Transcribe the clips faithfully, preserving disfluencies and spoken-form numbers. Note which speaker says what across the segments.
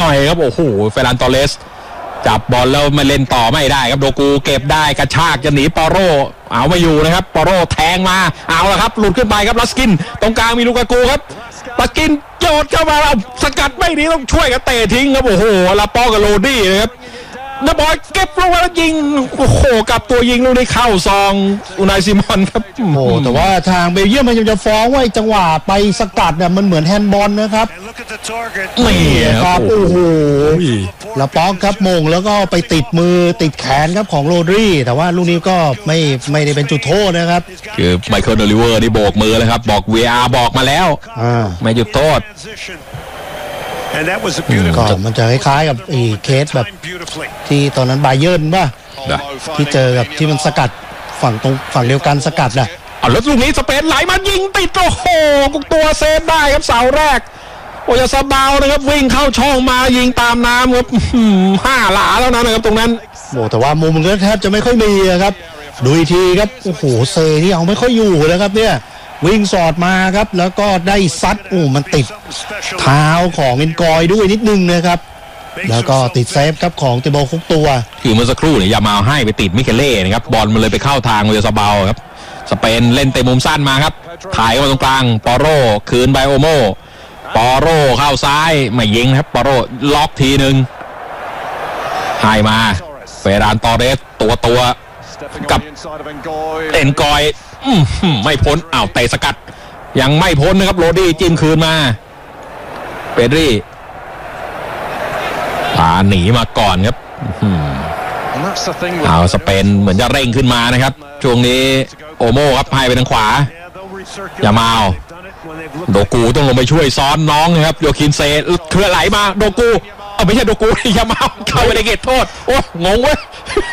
Speaker 1: อยครับโอ้โหเฟรนันโตเรสจับบอลแล้วมาเล่นต่อไม่ได้ครับโดกูเก็บได้กระชากจะหนีปอโรเอาไม่อยู่นะครับปอโรแทงมาเอาละครับหลุดขึ้นไปครับลัสกินตรงกลางมีลูกากูครับลัสกินโยนเข้ามาแล้วสกัดไม่ดีต้องช่วยกันเตะทิ้งครับโอ้โหลาปอกับโรดี้นะครับนาบอยเก็บลงมาแล้วยิงโอ้โหกับตัวยิงลูกนี้เข้าซองอุนายซิมอนครับ
Speaker 2: โอ้แต่ว่าทางเบลเยียมพยายามจะฟ้องว่าจังหวะไปสกัดเนี่ยมันเหมือนแฮนด์บอลนะครับ
Speaker 1: นี่
Speaker 2: ครับโอ้โหลาปอกครับมงแล้วก็ไปติดมือติดแขนครับของโรดรีแต่ว่าลูกนี้ก็ไม่ไม่ได้เป็นจุดโทษนะครับ
Speaker 1: คือไมเคิลโอลิเวอร์นี่โบกมือเลยครับบอก วี อาร์ บอกมาแล้วไม่จุดโทษ
Speaker 2: ก็มันจะคล้ายๆกับอีเคสแบบที่ตอนนั้นไบเยิร์นป่ะที่เจอกับที่มันสกัดฝั่งตรงฝั่งเดียวกันสกัดน่ะ
Speaker 1: เอาแล้วลูกนี้สเปนไหลมายิงติดโอ้โหตัวเซฟได้ครับเสาแรกโอยาซาบาวนะครับวิ่งเข้าช่องมายิงตามน้ำครับห้าหลาแล้วนะครับตรงนั้น
Speaker 2: โอ้แต่ว่ามุมมันก็แทบจะไม่ค่อยมีครับดูอีกทีครับโอ้โหเซที่เอาไม่ค่อยอยู่เลยครับเนี่ยวิ่งสอดมาครับแล้วก็ได้ซัดโอ้มันติดเท้าของเอ็นกอยด้วยนิดนึงนะครับแล้วก็ติดเซฟครับของเตโบคุกตัว
Speaker 1: คือเมื่อสักครู่เนี่ยยามาให้ไปติดมิเคเล่นะครับบอลมันเลยไปเข้าทางโอยาซาบาวครับสเปนเล่นเตะมุมสั้นมาครับถ่ายเข้ามาตรงกลางปอโรคืนไบโอโมปอโรเข้าซ้ายไม่ยิงครับปอโรล็อกทีหนึ่งให้มาเฟรานตอเรสตัวตัวกับเอ็นกอยไม่พ้นอ้าวเตะสกัดยังไม่พ้นนะครับโรดี้จิ้มคืนมาเปดรี่พาหนีมาก่อนครับเอาสเปนเหมือนจะเร่งขึ้นมานะครับช่วงนี้โอโม่ครับให้ไปทางขวายามาโดกูต้องลงไปช่วยซ้อนน้องนะครับโยคินเซเคลื่อนไหลมาโดกูเอาไม่ใช่โดกูยามาเข้าไปในเขตโทษโอ้งงเว้ย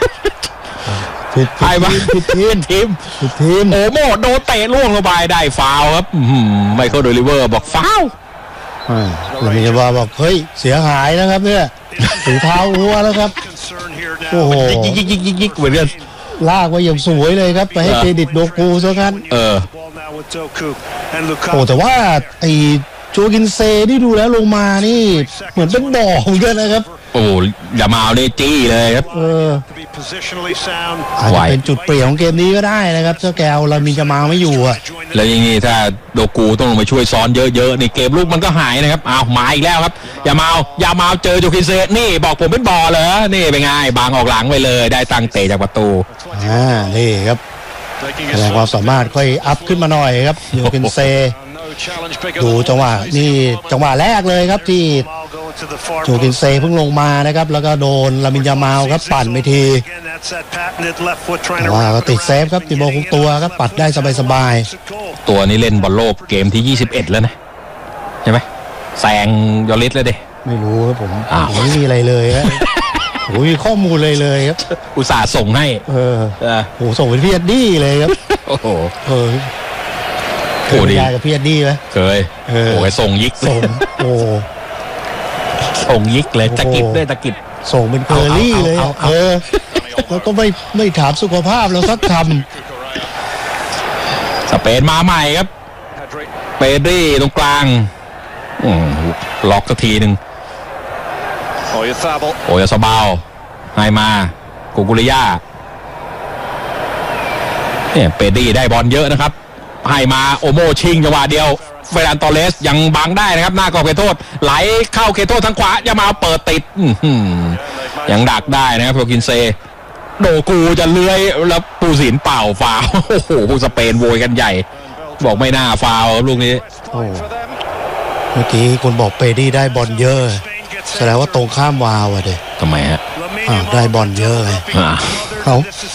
Speaker 2: ใครมาผิดทีม
Speaker 1: ทีม
Speaker 2: ผิดทีม
Speaker 1: โอโม่โดนเตะล่วงลงไปได้ฟาวครับไมเคิลโอลิเวอร์บอกฟาว
Speaker 2: แล้วมีจะว่าบอกเฮ้ยเสียหายนะครับเนี่ยถือเท้าหัวแล้วครับโอ้โห
Speaker 1: ยิกยิกยิกยิกยิกเหมือนกัน
Speaker 2: ลากไว้อย่างสวยเลยครับไปให้เครดิตโดกูซะงั้น
Speaker 1: เออ
Speaker 2: โอ้แต่ว่าไอ้โจกินเซที่ดูแล้วลงมานี่เหมือนเป็นบ่อเหมือนกันนะครับ
Speaker 1: โอ้อย่ามาเอาเลยจี้เลยครับ
Speaker 2: เอออาจจะเป็นจุดเปลี่ยนของเกมนี้ก็ได้นะครับเจ้าแก้วเรามีจะมาไม่อยู่อ่ะ
Speaker 1: แล้วอย่างงี้ถ้าโดกูต้องลงไปช่วยซ้อนเยอะๆนี่เกมลูกมันก็หายนะครับอ้าวมาอีกแล้วครับอย่ามาเอาอย่ามาเอาเจอโจกินเซนี่บอกผมเป็นบ่อเหรอนี่เป็นไงบางออกหลังไปเลยได้ตั้งเตะจากประตู
Speaker 2: อ่านี่ครับแสดงความสามารถค่อยอัพขึ้นมาหน่อยครับโจกินเซดูจังหวะนี่จังหวะแรกเลยครับที่โจกินเซเพิ่งลงมานะครับแล้วก็โดนลามินยามาลครับปั่นไปทีแต่ว่าก็ติดเซฟครับติโบคุกตัวครับปัดได้สบาย
Speaker 1: ๆตัวนี้เล่นบอลโลกเกมที่ยี่สิบเอ็ดแล้วนะใช่ไหมแซงยอริสเลยเด้
Speaker 2: ไม่รู้ครับผมผมไม่มีอะไรเลยครับโอ้ยข้อมูลเลยเลยครับ
Speaker 1: อุตส่าห์ส่งให้
Speaker 2: เออโอ้ส่งเป็นพี่เอ็ดดี้เลยครับ
Speaker 1: โอ้โห
Speaker 2: เออเคยได้กับพี่เอ็ดดี้ไหม
Speaker 1: เคยโอ้ยส่งยิก
Speaker 2: ส่งโอ้
Speaker 1: ส่งยิกเลยตะกิดด้วยตะกิด
Speaker 2: ส่งเป็นเคอรี่เลยเออแล้วก็ไม่ไม่ถามสุขภาพเราสักค
Speaker 1: ำสเปนมาใหม่ครับเปดรี่ตรงกลางล็อกสักทีหนึ่งโอยาซาบาวให้มากูกุริยาเนี่ยเปดรี่ได้บอลเยอะนะครับให้มาโอโมชิงจังหวะเดียวเฟรานตอเรสยังบังได้นะครับหน้ากรอบเขตโทษไหลเข้าเขตโทษทางขวาอย่ามาเปิดติดยังดักได้นะครับโรกินเซโดกูจะเลื้อยแล้วปูสินเป่าฟาวโอ้โหพวกสเปนโวยกันใหญ่บอกไม่น่าฟาวลูกนี้
Speaker 2: เมื่อกี้คุณบอกเปดี้ได้บอลเยอะแสดงว่าตรงข้ามวาวอะเด็ก
Speaker 1: ทำไมฮะ
Speaker 2: ได้บอลเยอะไงเขา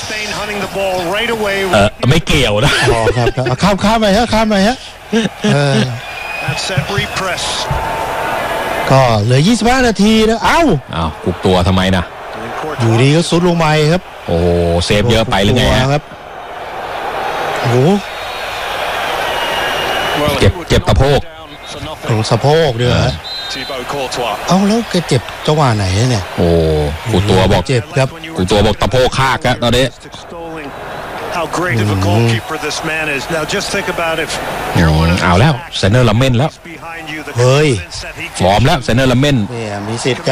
Speaker 1: เออไม่เกี่ยวนะ
Speaker 2: อ๋อครับข้ามข้ามไปฮะข้ามไปฮะก็เหลือยี่สิบห้านาทีนะเอ้า
Speaker 1: อ้าวกุกตัวทำไมนะ
Speaker 2: อยู่ดีก็ซุดลงไปครับ
Speaker 1: โอ้เซฟเยอะไปหรือไง
Speaker 2: ครับโอ้
Speaker 1: เจ็บเจ็บตะโพก
Speaker 2: ตรงสะโพกด้วยฮะเอาแล้วแกเจ็บจังหวะไหนเนี่ย
Speaker 1: โอ้กูตัวบอก
Speaker 2: เจ็บครับ
Speaker 1: กูตัวบอกตะโพกคากอะตอนนี้เอาแล้วเซนเนอร์ลัมเมนแล้ว
Speaker 2: เฮ้ย
Speaker 1: ฟอร์มแล้วเซนเนอร์ลัมเมน
Speaker 2: เนี่ยมีสิทธิ์